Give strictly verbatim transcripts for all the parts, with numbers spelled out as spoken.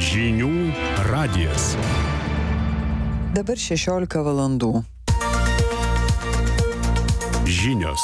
Žinių radijas. Dabar šešiolika valandų. Žinios.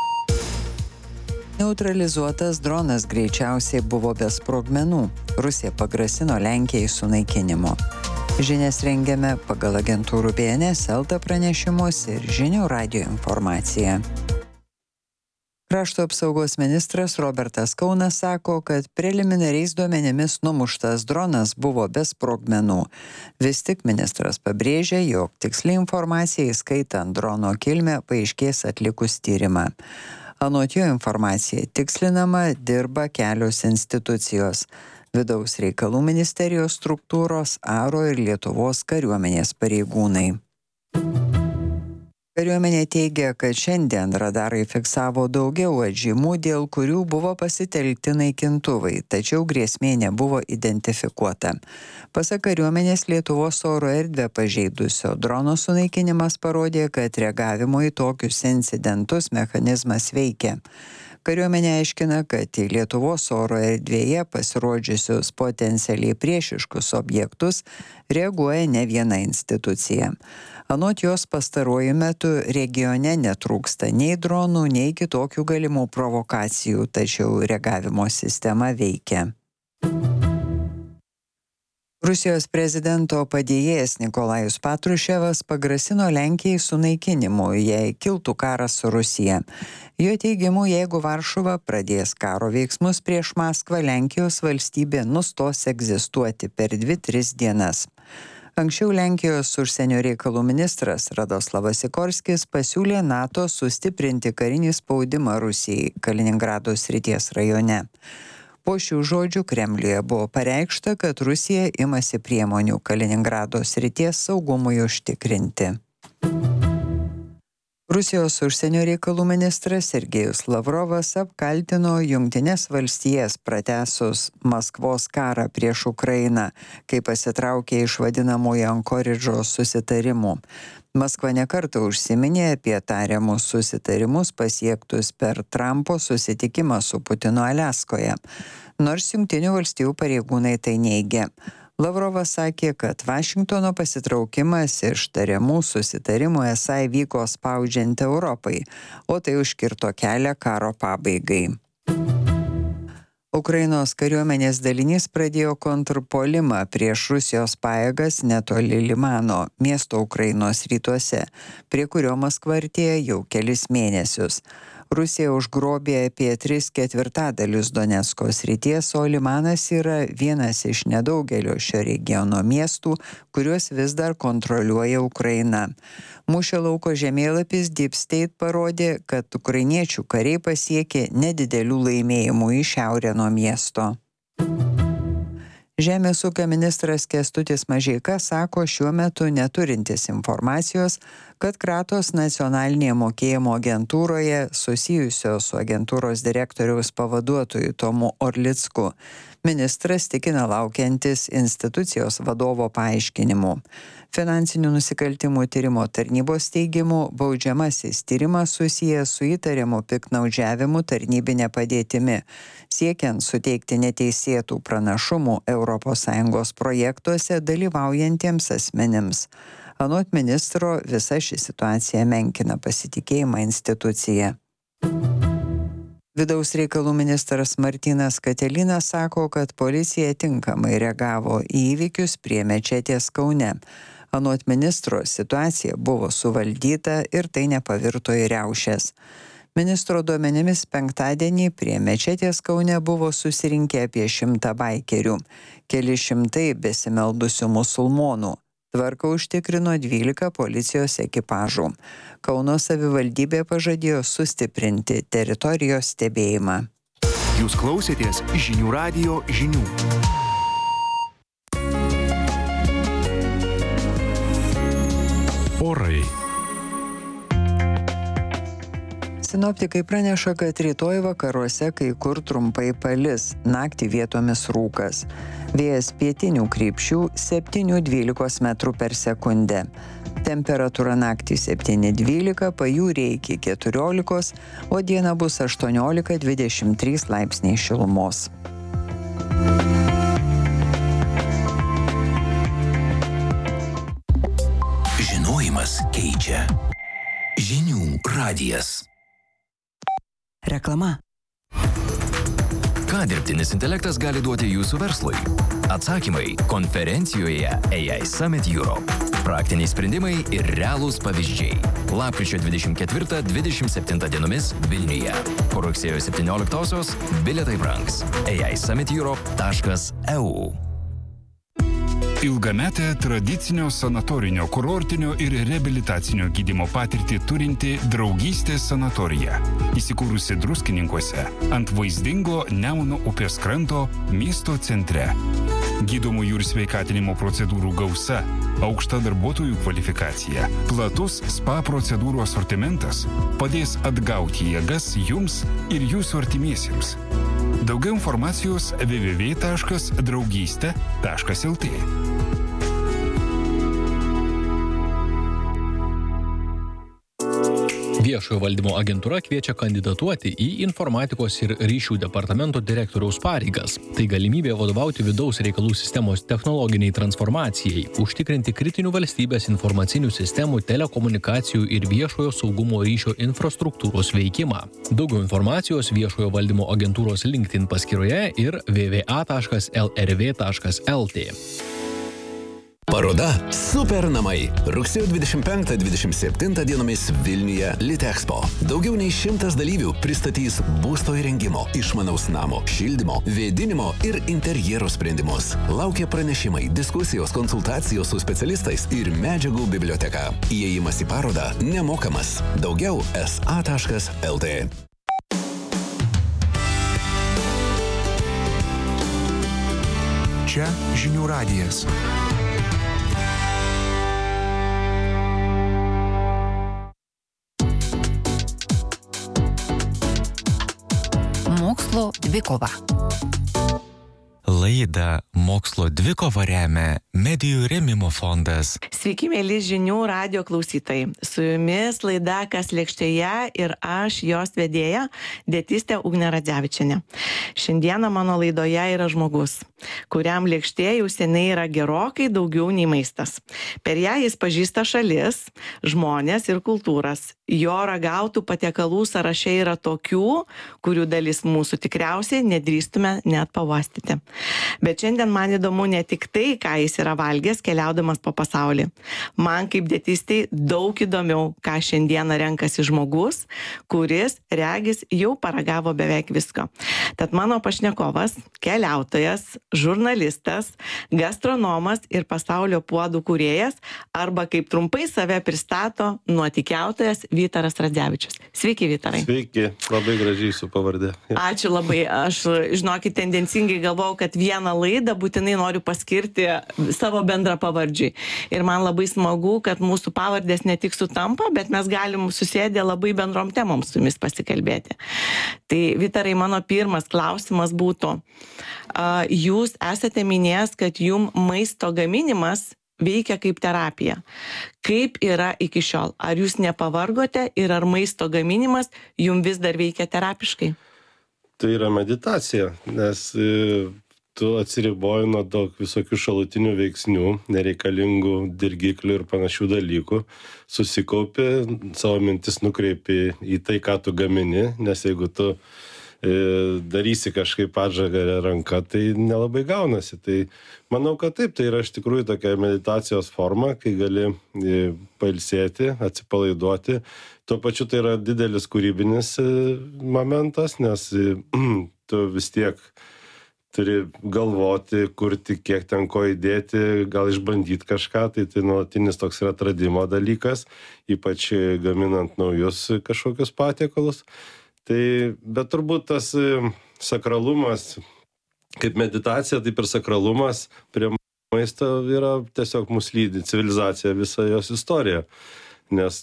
Neutralizuotas dronas greičiausiai buvo be sprogmenų. Rusija pagrasino Lenkijai sunaikinimu. Žinias rengiame pagal agentūrų B N S, Elta pranešimus ir Žinių radijo informaciją. Krašto apsaugos ministras Robertas Kaunas sako, kad preliminariais duomenimis numuštas dronas buvo be sprogmenų. Vis tik ministras pabrėžia, jog tiksli informacija, įskaitant drono kilmę, paaiškės atlikus tyrimą. Anot jo informacija tikslinama, dirba kelios institucijos – Vidaus reikalų ministerijos struktūros, Aro ir Lietuvos kariuomenės pareigūnai. Kariuomenė teigia, kad šiandien radarai fiksavo daugiau atžymų, dėl kurių buvo pasitelkti naikintuvai, tačiau grėsmė nebuvo identifikuota. Pasak kariuomenės, Lietuvos oro erdvę pažeidusio drono sunaikinimas parodė, kad reagavimo į tokius incidentus mechanizmas veikia. Kariuomenė aiškina, kad į Lietuvos oro erdvėje pasirodžiusius potencialiai priešiškus objektus reaguoja ne viena institucija. Anot jos pastaruoju metu regione netrūksta nei dronų, nei kitokių galimų provokacijų, tačiau reagavimo sistema veikia. Rusijos prezidento padėjėjas Nikolajus Patruševas pagrasino Lenkijai sunaikinimu, jei kiltų karas su Rusija. Jo teigimu, jeigu Varšuva pradės karo veiksmus prieš Maskvą, Lenkijos valstybė nustos egzistuoti per dvi tris dienas. Anksčiau Lenkijos užsienio reikalų ministras Radoslavas Sikorskis pasiūlė NATO sustiprinti karinį spaudimą Rusijai Kaliningrado srities rajone. Po šių žodžių Kremliuje buvo pareikšta, kad Rusija imasi priemonių Kaliningrado srities saugumui užtikrinti. Rusijos užsienio reikalų ministras Sergejus Lavrovas apkaltino Jungtines valstijas pratęsus Maskvos karą prieš Ukrainą, kai pasitraukė iš vadinamojo Ankoridžo susitarimų. Maskva nekartą užsiminė apie tariamus susitarimus pasiektus per Trumpo susitikimą su Putinu Aliaskoje, nors Jungtinių valstijų pareigūnai tai neigia. Lavrovas sakė, kad Vašingtono pasitraukimas iš tariamų susitarimų esą įvyko spaudžiant Europai, o tai užkirto kelią karo pabaigai. Ukrainos kariuomenės dalinys pradėjo kontrpuolimą prieš Rusijos pajėgas netoli Limano, miesto Ukrainos rytuose, prie kurio Maskva artėja jau kelis mėnesius. Rusija užgrobė apie tris ketvirtadalius Donecko srities, o Limanas yra vienas iš nedaugelio šio regiono miestų, kuriuos vis dar kontroliuoja Ukraina. Mūšio lauko žemėlapis Deep State parodė, kad ukrainiečių kariai pasiekė nedidelių laimėjimų į šiaurę nuo miesto. Žemės ūkio ministras Kęstutis Mažeika sako šiuo metu neturintis informacijos, kad Kratos nacionalinėje mokėjimo agentūroje susijusios su agentūros direktoriaus pavaduotoju Tomu Orlicku. Ministras tikina laukiantis institucijos vadovo paaiškinimų. Finansinių nusikaltimų tyrimo tarnybos teigimu, baudžiamasis tyrimas susijęs su įtariamu piktnaudžiavimu tarnybine padėtimi, siekiant suteikti neteisėtų pranašumų Europos Sąjungos projektuose dalyvaujantiems asmenims. Anot ministro, visa ši situacija menkina pasitikėjimą institucija. Vidaus reikalų ministras Martynas Katelinas sako, kad policija tinkamai reagavo į įvykius prie mečetės Kaune. Anot ministro, situacija buvo suvaldyta ir tai nepavirto į riaušes. Ministro duomenimis penktadienį prie mečetės Kaune buvo susirinkę apie šimtą baikerių, keli šimtai besimeldusių musulmonų. Tvarką užtikrino dvylika policijos ekipažų. Kauno savivaldybė pažadėjo sustiprinti teritorijos stebėjimą. Jūs klausėtės Žinių radijo žinių. Orai. Sinoptikai praneša, kad rytoj vakaruose kai kur trumpai palis, naktį vietomis rūkas. Vėjas pietinių krypčių septyni dvylika metrų per sekundę. Temperatūra naktį septyni dvylika, pajūryje iki keturiolikos, o dieną bus aštuoniolika dvidešimt trys laipsniai šilumos. radijas. Reklama. Ką dirbtinis intelektas gali duoti jūsų verslui? Atsakymai konferencijoje A I Summit Europe. Praktiniai sprendimai ir realūs pavyzdžiai. Lapkričio dvidešimt ketvirtą dvidešimt septintą dienomis Vilniuje. Po rugsėjo septynioliktosios bilietai brangs. A I Summit Europe taškas E U. Ilgametę tradicinio sanatorinio, kurortinio ir reabilitacinio gydymo patirtį turinti Draugystės sanatorija. Įsikūrusi Druskininkuose ant vaizdingo Nemuno upės kranto miesto centre. Gydomųjų ir sveikatinimo procedūrų gausa, aukšta darbuotojų kvalifikacija, platus spa procedūrų asortimentas padės atgauti jėgas jums ir jūsų artimiesiems. Daugiau informacijos w w w taškas draugystė taškas L T. Viešojo valdymo agentūra kviečia kandidatuoti į informatikos ir ryšių departamento direktoriaus pareigas. Tai galimybė vadovauti vidaus reikalų sistemos technologiniai transformacijai, užtikrinti kritinių valstybės informacinių sistemų, telekomunikacijų ir viešojo saugumo ryšio infrastruktūros veikimą. Daugiau informacijos viešojo valdymo agentūros LinkedIn paskyroje ir w w w taškas l r v taškas l t. Paroda Super namai. Rugsėjo dvidešimt penktą dvidešimt septintą dienomis Vilniuje Litexpo. Daugiau nei šimtas dalyvių pristatys būsto įrengimo, išmanaus namo, šildymo, vėdinimo ir interjero sprendimus. Laukia pranešimai, diskusijos, konsultacijos su specialistais ir medžiagų biblioteka. Įėjimas į parodą nemokamas. Daugiau s a taškas l t. Čia žinių radijas. Mokslo dvikova. Laidą Mokslo dvikova remia Medijų rėmimo fondas. Sveiki, mėly žinių radijo klausytojai. Su jumis laida Kas lėkštėje ir aš, jos vedėja, dietistė Ugnė Radzevičienė. Šiandieną mano laidoje yra žmogus, kuriam lėkštė jau seniai yra gerokai daugiau nei maistas. Per ją jis pažįsta šalis, žmonės ir kultūras. Jo ragautų patiekalų sąraše yra tokių, kurių dalis mūsų tikriausiai nedrįstume net pavastyti. Bet šiandien man įdomu ne tik tai, ką jis yra valgęs keliaudamas po pasaulį. Man kaip dietistei daug įdomiau, ką šiandieną renkasi žmogus, kuris, regis, jau paragavo beveik visko. Tad mano pašnekovas, keliautojas, žurnalistas, gastronomas ir pasaulio puodų kūrėjas, arba kaip trumpai save pristato, nuotykiautojas Vytaras Radzevičius. Sveiki, Vytarai. Sveiki, labai gražiai su pavardė. Ačiū labai. Aš, žinokit, tendencingai galvojau, kad vieną laidą būtinai noriu paskirti savo bendrą pavardžiai. Ir man labai smagu, kad mūsų pavardės ne tik sutampa, bet mes galim susėdę labai bendrom temom su jumis pasikalbėti. Tai, Vytarai, mano pirmas klausimas būtų, jūs esate minėjęs, kad jum maisto gaminimas veikia kaip terapija. Kaip yra iki šiol? Ar jūs nepavargote ir ar maisto gaminimas jum vis dar veikia terapiškai? Tai yra meditacija, nes tu atsiriboji nuo daug visokių šalutinių veiksnių, nereikalingų dirgiklių ir panašių dalykų, susikaupi, savo mintis nukreipi į tai, ką tu gamini, nes jeigu tu darysi kažkaip atžagarę ranką, tai nelabai gaunasi. Tai manau, kad taip, tai yra iš tikrųjų tokia meditacijos forma, kai gali pailsėti, atsipalaiduoti. Tuo pačiu tai yra didelis kūrybinis momentas, nes tu vis tiek turi galvoti, kurti, kiek ten ko įdėti, gal išbandyti kažką, tai tai nuolatinis toks yra atradimo dalykas, ypač gaminant naujus kažkokius patiekalus. Tai, bet turbūt tas sakralumas, kaip meditacija, taip ir sakralumas prie maisto yra tiesiog mus lydi, civilizacija, visa jos istorija. Nes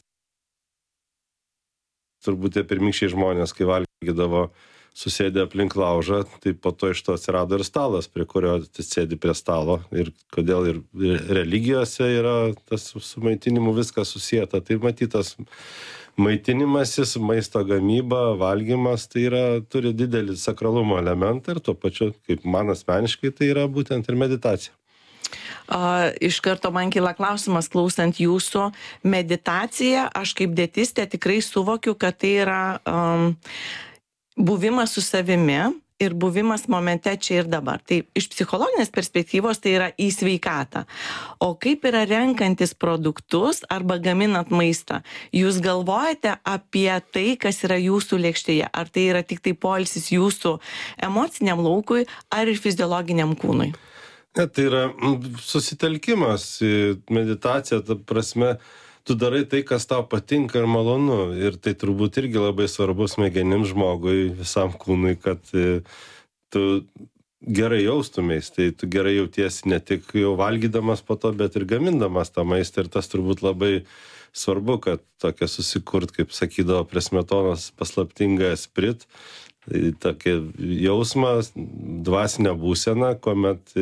turbūt tie pirmykščiai žmonės, kai valgydavo susėdę aplink laužą, tai po to iš to atsirado ir stalas, prie kurio sėdi prie stalo. Ir kodėl ir religijose yra tas su maitinimu viskas susieta. Tai matytas maitinimasis, maisto gamyba, valgymas, tai yra, turi didelį sakralumo elementą ir tuo pačiu, kaip man asmeniškai, tai yra būtent ir meditacija. A, iš karto man kyla klausimas, klausant jūsų, meditacija, aš kaip dietistė tikrai suvokiu, kad tai yra um, buvimas su savimi ir buvimas momente čia ir dabar. Tai iš psichologinės perspektyvos tai yra į sveikatą. O kaip yra renkantis produktus arba gaminant maistą? Jūs galvojate apie tai, kas yra jūsų lėkštėje? Ar tai yra tik tai poilsis jūsų emociniam laukui ar ir fiziologiniam kūnui? Ne, tai yra susitelkimas, meditacija, ta prasme, tu darai tai, kas tau patinka ir malonu. Ir tai turbūt irgi labai svarbus smegenim žmogui, visam kūnui, kad tu gerai jaustumės. Tai tu gerai jautiesi ne tik jau valgydamas po to, bet ir gamindamas tą maistą. Ir tas turbūt labai svarbu, kad tokia susikurt, kaip sakydavo prie Smetonos, paslaptinga esprit. Tai tokia jausmą, dvasinę būseną, kuomet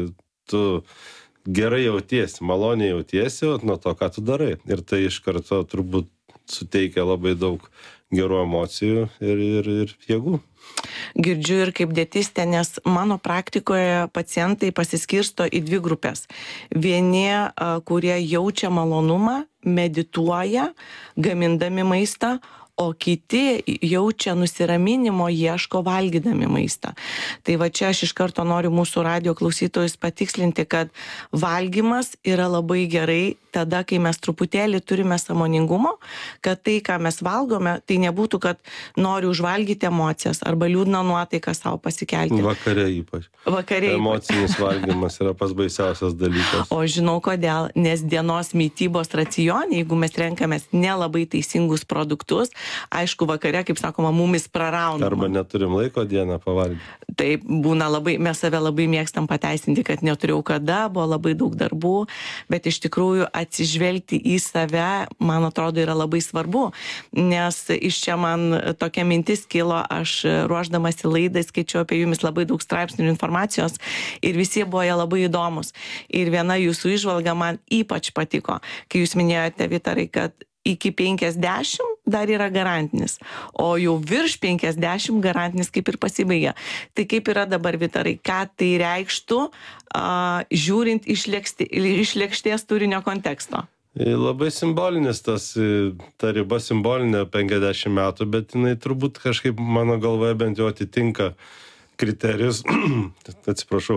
tu gerai jautiesi, maloniai jautiesi nuo to, ką tu darai. Ir tai iš karto turbūt suteikia labai daug gerų emocijų ir, ir, ir jėgų. Girdžiu ir kaip dietistė, nes mano praktikoje pacientai pasiskirsto į dvi grupės. Vieni, kurie jaučia malonumą, medituoja, gamindami maistą, o kiti jaučia nusiraminimo, ieško valgydami maistą. Tai va čia aš iš karto noriu mūsų radijo klausytojus patikslinti, kad valgymas yra labai gerai tada, kai mes truputėlį turime sąmoningumo, kad tai, ką mes valgome, tai nebūtų, kad noriu užvalgyti emocijas arba liūdną nuotaiką savo pasikelti. Vakare ypač. Vakare ypač. Emocinis valgymas yra pats baisiausias dalykas. O žinau kodėl, nes dienos mytybos racione, jeigu mes renkamės nelabai teisingus produktus, aišku, vakare, kaip sakoma, mumis praraunama. Arba neturim laiko dieną pavalgyti. Taip, būna labai, mes save labai mėgstam pateisinti, kad neturėjau kada, buvo labai daug darbų, bet iš tikrųjų atsižvelgti į save, man atrodo, yra labai svarbu, nes iš čia man tokia mintis kilo, aš ruoždamasi laidai skaičiau apie jumis labai daug straipsnių informacijos ir visi buvo jie labai įdomus. Ir viena jūsų įžvalga man ypač patiko, kai jūs minėjote, Vytarai, kad iki penkiasdešimt dar yra garantinis, o jau virš penkiasdešimt garantinis kaip ir pasibaigia. Tai kaip yra dabar, Vytarai, ką tai reikštų, a, žiūrint iš, lėksti, iš lėkštės turinio konteksto? Labai simbolinis tas, ta riba simbolinė penkiasdešimt metų, bet jinai turbūt kažkaip mano galvoje bent jau atitinka kriterijus. Atsiprašau.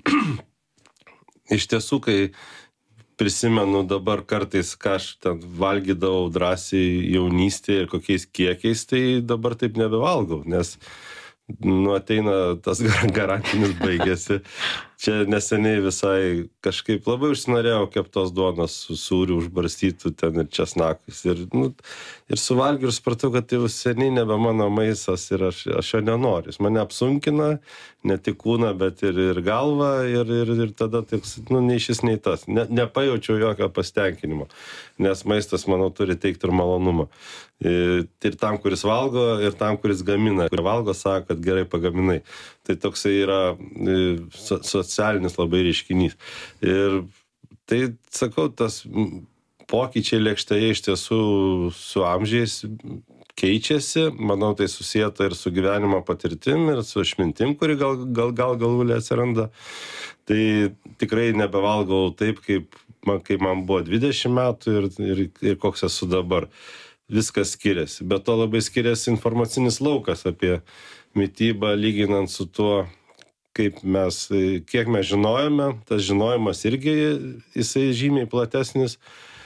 Iš tiesų, kai prisimenu dabar kartais, ką aš ten valgydavau drąsiai jaunystėje ir kokiais kiekiais, tai dabar taip nebevalgau, nes nu, ateina tas garantinis baigėsi. Čia neseniai visai kažkaip labai užsinorėjau keptos duonos su sūriu užbarstytų ten ir česnakais. Ir, nu, ir suvalgiu ir supratau, kad tai jau seniai nebe mano maistas ir aš, aš jo nenoriu. Jis mane apsunkina, ne tik kūną, bet ir, ir galvą ir, ir, ir tada taip, nu, nei šis, nei tas. Ne, nepajaučiau jokio pasitenkinimo, nes maistas, manau, turi teikti ir malonumą. Ir, ir tam, kuris valgo, ir tam, kuris gamina. Kur valgo, sako, kad gerai pagaminai. Tai toksai yra so, socialinis labai reiškinys. Ir tai, sakau, tas pokyčiai lėkštėje iš tiesų su amžiais keičiasi. Manau, tai susijęta ir su gyvenimo patirtim, ir su išmintim, kuri gal, gal, gal galvulė atsiranda. Tai tikrai nebevalgau taip, kaip man, kaip man buvo dvidešimt metų ir, ir, ir koks esu dabar. Viskas skiriasi. Bet to labai skiriasi informacinis laukas apie mitybą, lyginant su tuo, kaip mes, kiek mes žinojame. Tas žinojimas irgi, jisai žymiai platesnis.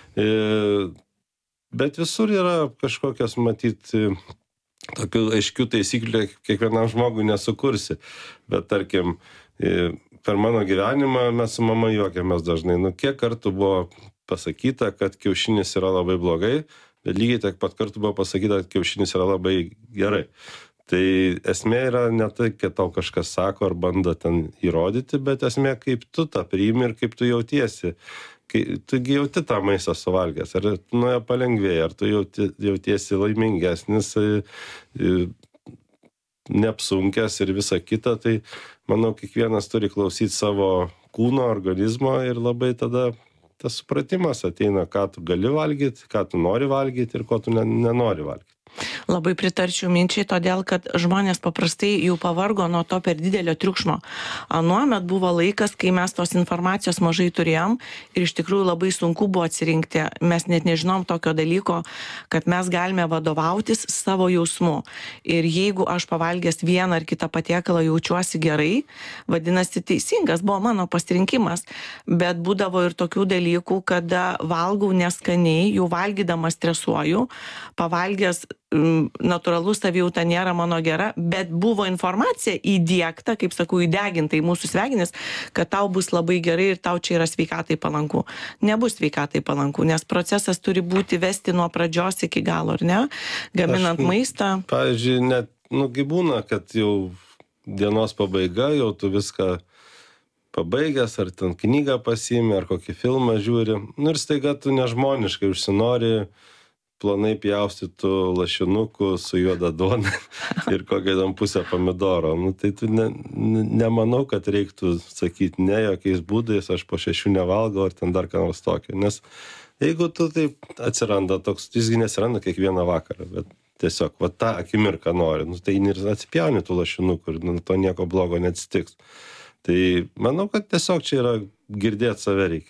Bet visur yra kažkokios, matyti, tokių aiškių taisyklių kiekvienam žmogui nesukursi. Bet tarkim, per mano gyvenimą mes su mama juokiamės dažnai. Nu, kiek kartų buvo pasakyta, kad kiaušinis yra labai blogai, bet lygiai tiek pat kartų buvo pasakyta, kad kiaušinis yra labai gerai. Tai esmė yra ne tai, kad tau kažkas sako ar bando ten įrodyti, bet esmė, kaip tu tą priimi ir kaip tu jautiesi. Kai tu jauti tą maistą suvalgęs, ar nuo jo palengvėja, ar tu jauti, jautiesi laimingesnis, neapsunkęs ir visa kita, tai manau, kiekvienas turi klausyti savo kūno, organizmo ir labai tada tas supratimas ateina, ką tu gali valgyti, ką tu nori valgyti ir ko tu nenori valgyti. Labai pritarčiau minčiai, todėl kad žmonės paprastai jau pavargo nuo to per didelio triukšmo. Anuomet buvo laikas, kai mes tos informacijos mažai turėjom ir iš tikrųjų labai sunku buvo atsirinkti. Mes net nežinom tokio dalyko, kad mes galime vadovautis savo jausmu. Ir jeigu aš pavalgęs vieną ar kitą patiekalą jaučiuosi gerai, vadinasi teisingas buvo mano pasirinkimas. Bet būdavo ir tokių dalykų, kada valgau neskaniai, jau valgydamas stresuoju, pavalgęs natūralus savijauta nėra mano gera, bet buvo informacija įdiegta, kaip sakau, įdeginta į mūsų smegenis, kad tau bus labai gerai ir tau čia yra sveikatai palanku. Nebus sveikatai palanku, nes procesas turi būti vesti nuo pradžios iki galo, ar ne? Gaminant Aš, maistą. Pavyzdžiui, net, nu, būna, kad jau dienos pabaiga, jau tu viską pabaigęs, ar ten knygą pasiimi, ar kokį filmą žiūri, nu ir staiga tu nežmoniškai užsinori planai pjaustytų lašinukų su juoda duona ir kokią tam pusę pomidoro. Nu, tai tu ne, ne, nemanau, kad reiktų sakyti ne jokiais būdais, aš po šešių nevalgau, ar ten dar ką nors tokio. Nes jeigu tu taip atsiranda toks, jisgi nesiranda kiekvieną vakarą, bet tiesiog, va tą akimirką nori, nu, tai ir atsipjauni tų lašinukų ir nu, to nieko blogo neatsitiks. Tai manau, kad tiesiog čia yra girdėti save reikia.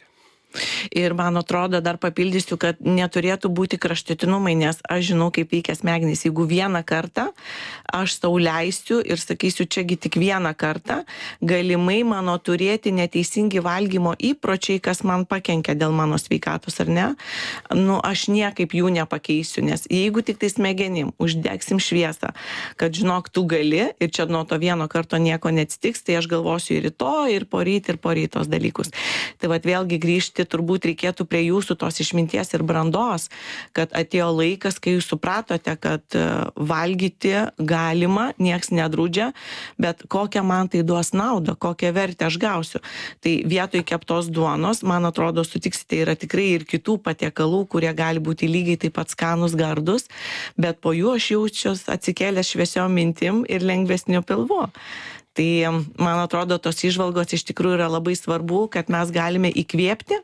Ir man atrodo, dar papildysiu, kad neturėtų būti kraštutinumai, nes aš žinau, kaip veikia smegenys. Jeigu vieną kartą aš sau leisiu ir sakysiu, čiagi tik vieną kartą, galimai mano turėti neteisingi valgymo įpročiai, kas man pakenkia dėl mano sveikatos, ar ne? Nu, aš niekaip jų nepakeisiu, nes jeigu tik tai smegenim uždegsim šviesą, kad žinok, tu gali ir čia nuo to vieno karto nieko neatsitiks, tai aš galvosiu ir rytoj, ir poryt, ir porytos dalykus. Tai vat vėlgi grįžti turbūt reikėtų prie jūsų tos išminties ir brandos, kad atėjo laikas, kai jūs supratote, kad valgyti galima, nieks nedraudžia, bet kokią man tai duos naudą, kokią vertę aš gausiu. Tai vietoj keptos duonos, man atrodo, sutiksite, yra tikrai ir kitų patiekalų, kurie gali būti lygiai taip pat skanus, gardus, bet po jų aš jaučiuos atsikėlęs šviesiom mintim ir lengvesniu pilvu. Tai, man atrodo, tos įžvalgos iš tikrųjų yra labai svarbu, kad mes galime įkvėpti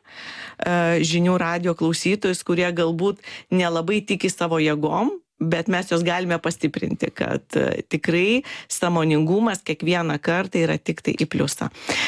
žinių radijo klausytojus, kurie galbūt nelabai tiki savo jėgom, bet mes jos galime pastiprinti, kad tikrai sąmoningumas kiekvieną kartą yra tik tai į pliusą.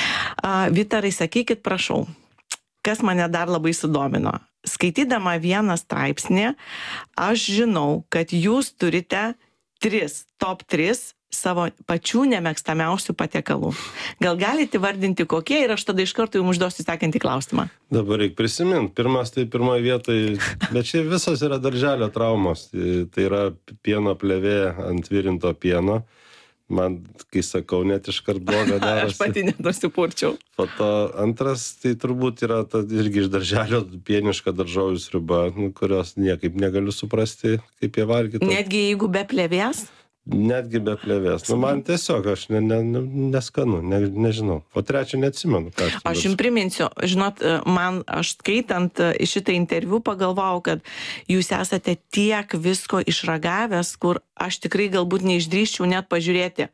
Vytarai, sakykit, prašau, kas mane dar labai sudomino. Skaitydama vieną straipsnį, aš žinau, kad jūs turite tris, top tris savo pačių nemėgstamiausių patiekalų. Gal galite vardinti kokie ir aš tada iš karto jums užduosiu sekantį klausimą. Dabar reikia prisiminti. Pirmas tai pirmoje vietoje, bet čia visos yra darželio traumos. Tai yra pieno plėvė ant virinto pieno. Man, kai sakau, net iškart bloga darosi. Aš pati net nusipurčiau. Po to antras, tai turbūt yra ta, irgi iš darželio pieniška daržovių sriuba, nu, kurios niekaip negaliu suprasti, kaip jie valgytų. Netgi jeigu be plėvės? Netgi be plėvės. Nu, man tiesiog, aš ne, ne, neskanu, ne, nežinau. O trečio neatsimenu. Aš jums priminsiu, žinot, man, aš skaitant šitą interviu pagalvojau, kad jūs esate tiek visko išragavęs, kur aš tikrai galbūt neišdrįščiau net pažiūrėti.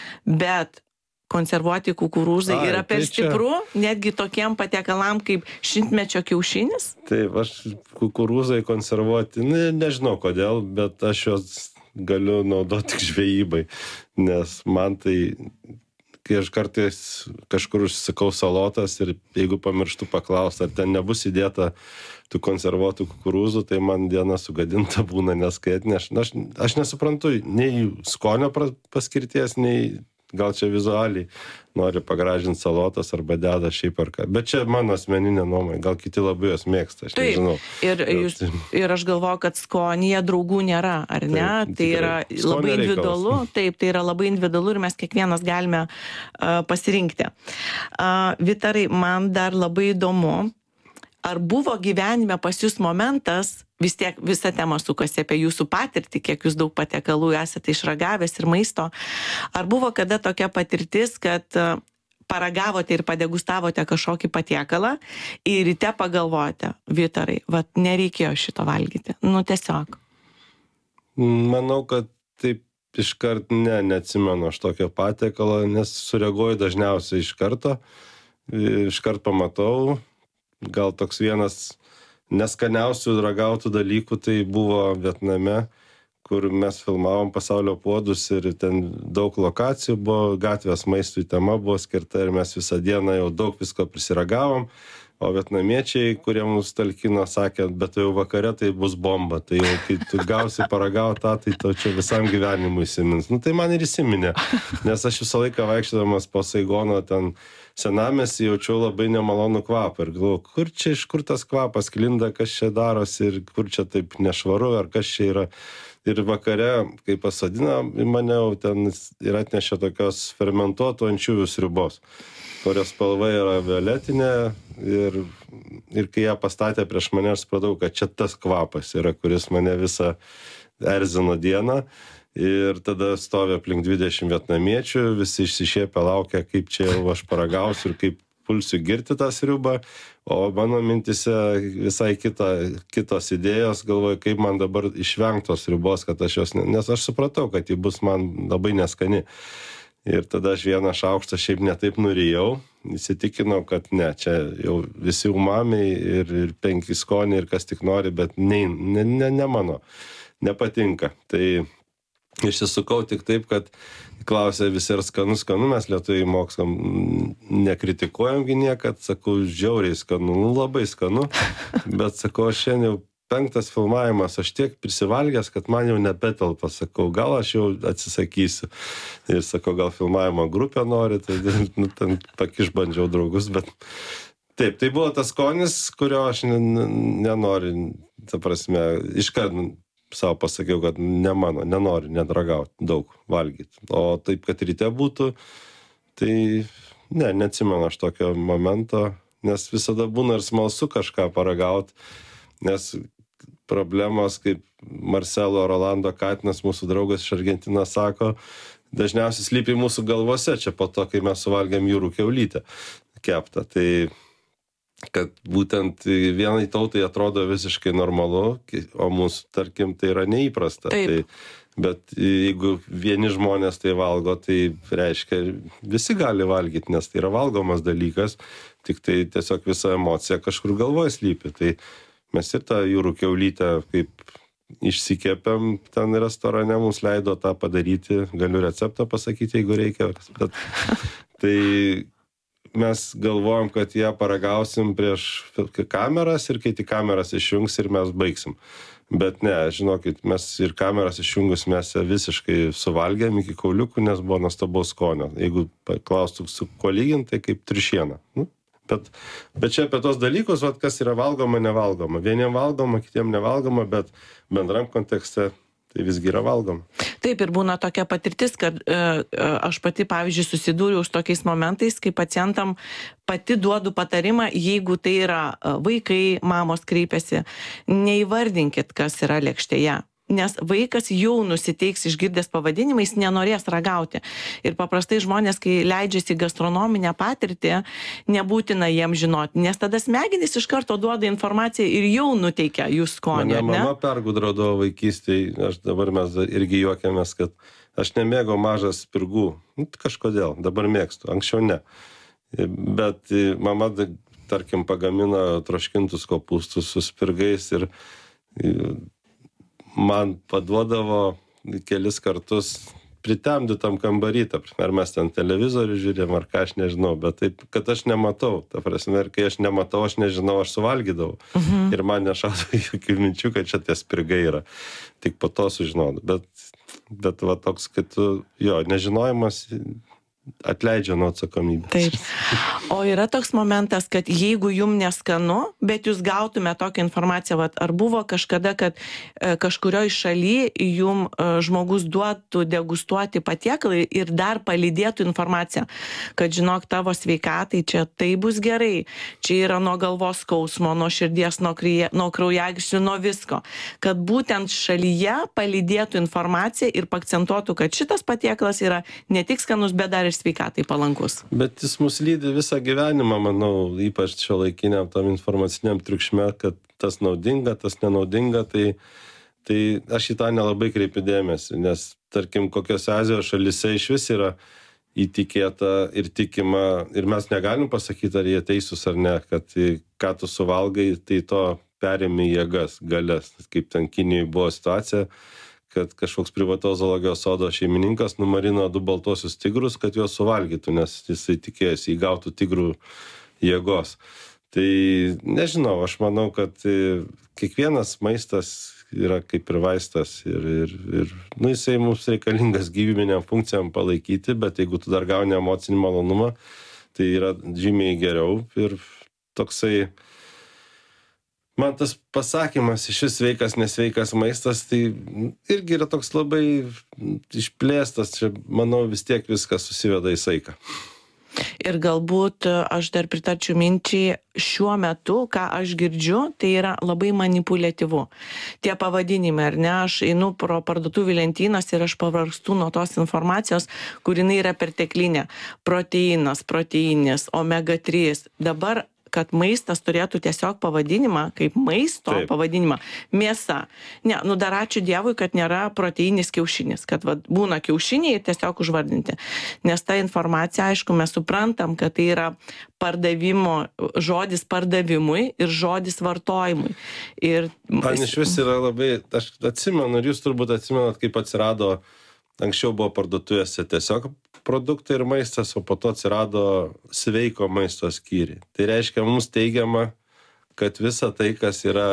Bet konservuoti kukurūzai Ai, yra per tai stipru, čia... netgi tokiem patiekalam kaip šimtmečio kiaušinis? Taip, aš kukurūzai konservuoti, ne, nežinau kodėl, bet aš juos galiu naudoti tik žvejybai, nes man tai, kai aš kartais kažkur užsisakau salotas ir jeigu pamirštu paklausti, ar ten nebus įdėta tų konservuotų kukurūzų, tai man diena sugadinta būna, nes kai atneš. Aš, aš nesuprantu nei skonio paskirties, nei gal čia vizualiai nori pagražinti salotas arba deda šiaip ar ką. Bet čia mano asmeninė nuomonė, gal kiti labai jos mėgsta, aš taip, nežinau. Ir, jūs, ir aš galvoju, kad skonyje draugų nėra, ar ne? Taip, tai yra tikrai. Labai Skonio individualu, reikalas. taip, tai yra labai individualu ir mes kiekvienas galime uh, pasirinkti. Uh, Vytarai, man dar labai įdomu, ar buvo gyvenime pas jūs momentas, vis tiek visa tema sukasi apie jūsų patirtį, kiek jūs daug patiekalų esate išragavęs ir maisto, ar buvo kada tokia patirtis, kad paragavote ir padegustavote kažkokį patiekalą ir ryte pagalvojate, Vytarai, vat nereikėjo šito valgyti, nu tiesiog. Manau, kad taip iškart ne, neatsimenu aš tokio patiekalo, nes sureaguoju dažniausiai iš karto, iškart pamatau. Gal toks vienas neskaniausių ragautų dalykų tai buvo Vietname, kur mes filmavom Pasaulio puodus ir ten daug lokacijų buvo, gatvės maistui tema buvo skirta ir mes visą dieną jau daug visko prisiragavom. O vietnamiečiai, kurie mus talkino, sakė, bet jau vakare tai bus bomba, tai jau kai tu gausi paragauti tą, tai tau čia visam gyvenimui įsimins. Nu tai man ir įsiminė, nes aš visą laiką vaikščiodamas po Saigono ten senamiestį jaučiau labai nemalonų kvapą ir galvoju, kur čia, iš kur tas kvapas sklinda, kas čia darosi ir kur čia taip nešvaru, ar kas čia yra. Ir vakare, kai pasodino į mane, ten ir atnešė tokios fermentuotų ančiuvių sriubos, kurios spalva yra violetinė ir, ir kai ją pastatė prieš mane, aš supratau, kad čia tas kvapas yra, kuris mane visą erzino dieną. Ir tada stovi aplink dvidešimt vietnamiečių, visi išsišiepę laukia, kaip čia jau aš paragausiu ir kaip pulsiu girti tą sriubą, o mano mintise visai kita, kitos idėjos, galvoju, kaip man dabar išvengtos sriubos, kad aš jos, ne, nes aš supratau, kad ji bus man labai neskani. Ir tada aš vieną šaukštą šiaip netaip nurijau, įsitikinau, kad ne, čia jau visi umamiai ir, ir penki skoniai ir kas tik nori, bet ne, ne, ne, ne mano, nepatinka. Tai išsisukau tik taip, kad klausė visi ar skanu, skanu, mes lietuviai mokslam nekritikuojamgi niekad, sakau, žiauriai skanu, nu labai skanu, bet sakau, aš šiandien jau penktas filmavimas, aš tiek prisivalgęs, kad man jau nebetelpa, sakau, gal aš jau atsisakysiu. Ir sakau, gal filmavimo grupę nori, tai nu, ten pakišbandžiau draugus, bet taip, tai buvo tas skonis, kurio aš nenoriu, ta prasme, iškart savo pasakiau, kad ne mano, nenoriu nedragauti, daug valgyti. O taip, kad ryte būtų, tai ne, neatsimenu aš tokio momento, nes visada būna ir smalsu kažką paragauti, nes problemos, kaip Marcelo Rolando Katinas, mūsų draugas iš Argentinos, sako, dažniausiai slypi mūsų galvose, čia po to, kai mes suvalgėm jūrų kiaulytę keptą. Tai kad būtent vienai tautai atrodo visiškai normalu, o mūsų, tarkim, tai yra neįprasta. Tai, bet jeigu vieni žmonės tai valgo, tai reiškia, visi gali valgyti, nes tai yra valgomas dalykas, tik tai tiesiog visa emocija kažkur galvoje slypi. Tai mes ir tą jūrų kiaulytę kaip išsikėpėm ten restorane, mums leido tą padaryti, galiu receptą pasakyti, jeigu reikia. Bet, tai mes galvojam, kad ją paragausim prieš kameras ir kai tik kameras išjungs ir mes baigsim. Bet ne, žinokit, mes ir kameras išjungus mes visiškai suvalgėm iki kauliukų, nes buvo nuostabaus skonio. Jeigu klaustų su kuo lyginti, tai kaip triušiena. Nu, bet, bet čia apie tos dalykus, vat, kas yra valgoma, nevalgoma. Vieniem valgoma, kitiem nevalgoma, bet bendram kontekste tai visgi yra valgoma. Taip, ir būna tokia patirtis, kad e, aš pati, pavyzdžiui, susidūriau su tokiais momentais, kai pacientam pati duodu patarimą, jeigu tai yra vaikai, mamos kreipiasi, neįvardinkit, kas yra lėkštėje. Nes vaikas jau nusiteiks išgirdęs pavadinimą, jis nenorės ragauti. Ir paprastai žmonės, kai leidžiasi į gastronominę patirtį, nebūtina jiems žinoti, nes tada smegenys iš karto duoda informaciją ir jau nuteikia jų skonį. Mane mama pergudrodavo vaikystėje, aš dabar mes irgi juokiamės, kad aš nemėgau mažas spirgų. Nu, kažkodėl, dabar mėgstu, anksčiau ne. Bet mama, tarkim, pagamina troškintus kopūstus su spirgais ir man paduodavo kelis kartus pritemdytam kambarį, ar mes ten televizorių žiūrėjom, ar ką, aš nežinau, bet taip, kad aš nematau, ta prasme, ir kai aš nematau, aš nežinau, aš suvalgydavau. Mhm. Ir man nešaudo jokių minčių, kad čia tie spirgai yra. Tik po to sužinau. Bet, bet va toks, kad tu, jo, nežinojimas atleidžia nuo atsakomybės. Taip. O yra toks momentas, kad jeigu jum neskanu, bet jūs gautume tokią informaciją, vat, ar buvo kažkada, kad e, kažkurioje šalyje jum e, žmogus duotų degustuoti patiekalą ir dar palydėtų informaciją, kad žinok, tavo sveikatai čia tai bus gerai, čia yra nuo galvos skausmo, nuo širdies, nuo, krauja, nuo kraujagyslių, nuo visko. Kad būtent šalyje palydėtų informaciją ir pakcentuotų, kad šitas patiekalas yra ne tik skanus, bet dar ir sveikatai palankus. Bet jis mus lydi visą gyvenimą, manau, ypač šiuolaikiniam tam informaciniam triukšme, kad tas naudinga, tas nenaudinga, tai, tai aš į tą nelabai kreipiu dėmesį, nes, tarkim, kokiose Azijos šalyse iš vis yra įtikėta ir tikima, ir mes negalim pasakyti, ar jie teisūs ar ne, kad ką tu suvalgai, tai to perėmė jėgas, galias, kaip ten Kinijoje buvo situacija, kad kažkoks privataus zoologijos sodo šeimininkas numarino du baltuosius tigrus, kad juos suvalgytų, nes jisai tikėjosi įgautų tigrų jėgos. Tai nežinau, aš manau, kad kiekvienas maistas yra kaip ir vaistas ir, ir, ir nu, jisai mums reikalingas gyvybiniam funkcijam palaikyti, bet jeigu tu dar gauni emocinį malonumą, tai yra žymiai geriau ir toksai, man tas pasakymas iš vis sveikas, nesveikas maistas, tai irgi yra toks labai išplėstas, čia manau vis tiek viskas susiveda į saiką. Ir galbūt aš dar pritarčiau minčiai, šiuo metu, ką aš girdžiu, tai yra labai manipuliatyvu. Tie pavadinimai, ar ne, aš einu pro parduotuvių lentynas ir aš pavargstu nuo tos informacijos, kur jinai yra perteklinė. Proteinas, proteinis, omega trys. Dabar kad maistas turėtų tiesiog pavadinimą, kaip maisto Taip. Pavadinimą, mėsa. Ne, nu dar ačiū Dievui, kad nėra proteinis kiaušinis, kad va, būna kiaušiniai ir tiesiog užvardinti. Nes ta informacija, aišku, mes suprantam, kad tai yra pardavimo, žodis pardavimui ir žodis vartojimui. Ir man iš vis yra labai, aš atsimenu, ir jūs turbūt atsimenat, kaip atsirado, anksčiau buvo parduotuvėse tiesiog produktai ir maistas, o po to atsirado sveiko maisto skyriai. Tai reiškia, mums teigiama, kad visa tai, kas yra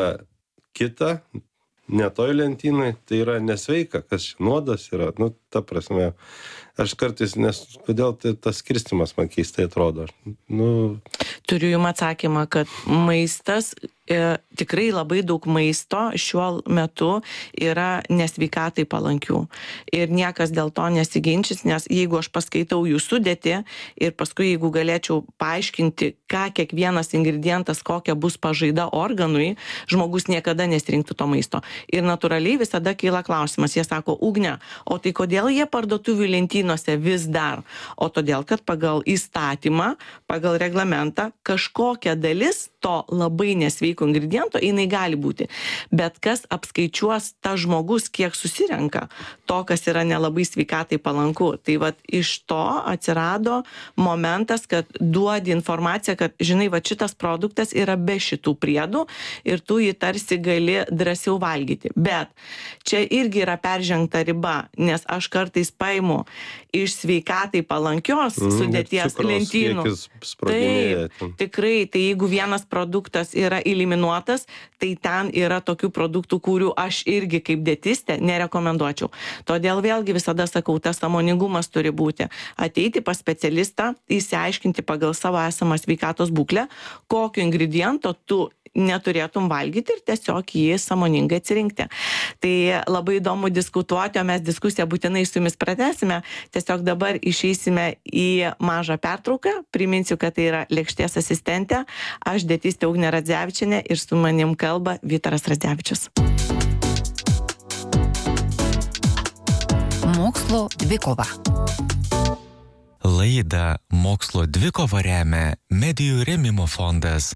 kita, ne toj lentynai, tai yra nesveika, kas čia nuodas yra. Nu, ta prasme, aš kartais, nes kodėl tai, tas skirstimas man keistai atrodo. Nu... Turiu jums atsakymą, kad maistas, e, tikrai labai daug maisto šiuo metu yra nesveikatai palankių. Ir niekas dėl to nesiginčys, nes jeigu aš paskaitau jų sudėtį ir paskui jeigu galėčiau paaiškinti, ką kiekvienas ingredientas, kokia bus pažaida organui, žmogus niekada nesirinktų to maisto. Ir natūraliai visada kyla klausimas, jie sako, Ugne, o tai kodėl jie parduotuvių lentynose vis dar? O todėl, kad pagal įstatymą, pagal reglamentą, kažkokia dalis to labai nesveiko ingrediento, jinai gali būti. Bet kas apskaičiuos ta žmogus, kiek susirenka to, kas yra nelabai sveikatai palanku. Tai vat iš to atsirado momentas, kad duodi informaciją, kad, žinai, va šitas produktas yra be šitų priedų ir tu jį tarsi gali drąsiau valgyti. Bet čia irgi yra peržengta riba, nes aš kartais paimu iš sveikatai palankios mm, sudėties lentynų. Taip, tikrai, tai jeigu vienas produktas yra eliminuotas, tai ten yra tokių produktų, kurių aš irgi kaip dietistė nerekomenduočiau. Todėl vėlgi visada sakau, tas sąmoningumas turi būti. Ateiti pas specialistą, įsiaiškinti pagal savo esamą sveikatos būklę, kokio ingrediento tu neturėtum valgyti ir tiesiog jį sąmoningai atsirinkti. Tai labai įdomu diskutuoti, o mes diskusiją būtinai su jumis pratęsime. Tiesiog dabar išeisime į mažą pertrauką. Priminsiu, kad tai yra Lėkštės asistentė. Aš dietistė Ugnė Radzevičienė ir su manim kalba Vytaras Radzevičius. Mokslo dvikova. Laidą Mokslo dvikova remia Medijų rėmimo fondas.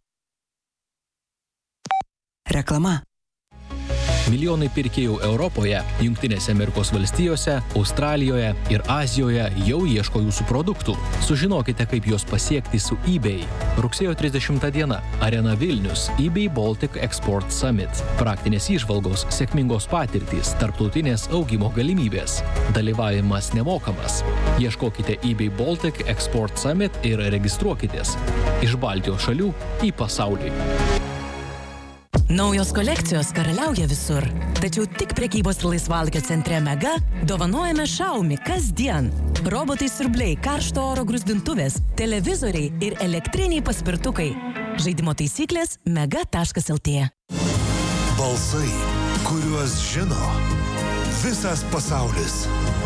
Reklama. Milijonai pirkėjų Europoje, Jungtinėse Amerikos valstijose, Australijoje ir Azijoje jau ieško jūsų produktų. Sužinokite, kaip juos pasiekti su eBay. Rugsėjo trisdešimtą dieną. Arena Vilnius. eBay Baltic Export Summit. Praktinės įžvalgos, sėkmingos patirtys, tarptautinės augimo galimybės. Dalyvavimas nemokamas. Ieškokite eBay Baltic Export Summit ir registruokitės. Iš Baltijos šalių į pasaulį. Naujos kolekcijos karaliauja visur. Tačiau tik prekybos laisvalgio centre Mega dovanojame Xiaomi kasdien. Robotai siurbliai, karšto oro grūzdintuvės, televizoriai ir elektriniai paspirtukai. Žaidimo taisyklės mega taškas lt. Balsai, kuriuos žino visas pasaulis.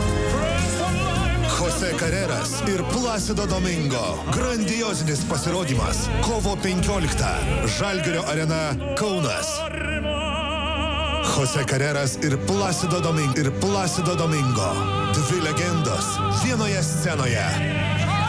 Jose Carreras ir Placido Domingo. Grandiozinis pasirodymas. Kovo penkioliktą. Žalgirio arena Kaunas. Jose Carreras ir Placido Domingo. Ir Placido Domingo. Dvi legendos vienoje scenoje.